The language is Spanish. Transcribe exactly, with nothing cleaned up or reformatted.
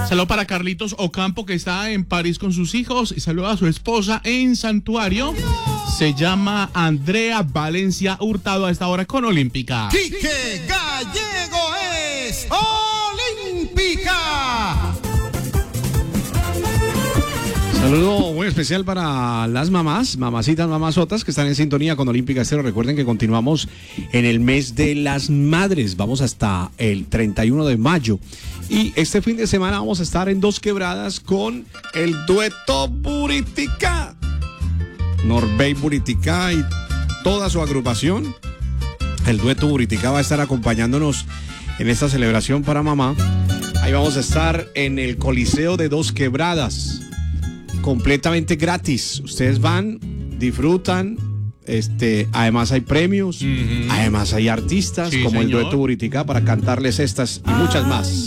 Saludo para Carlitos Ocampo, que está en París con sus hijos, y saludo a su esposa en Santuario. Se llama Andrea Valencia Hurtado, a esta hora con Olímpica. Quique Gallego es Olímpica. Saludo muy especial para las mamás, mamacitas, mamazotas que están en sintonía con Olímpica Estéreo. Recuerden que continuamos en el mes de las madres. Vamos hasta el treinta y uno de mayo. Y este fin de semana vamos a estar en Dos Quebradas con el dueto Buritica. Norbey Buritica y toda su agrupación. El dueto Buritica va a estar acompañándonos en esta celebración para mamá. Ahí vamos a estar en el Coliseo de Dos Quebradas. Completamente gratis. Ustedes van, disfrutan, este, además hay premios, uh-huh. además hay artistas, sí, como señor. El dueto Buritica, para cantarles estas y muchas más.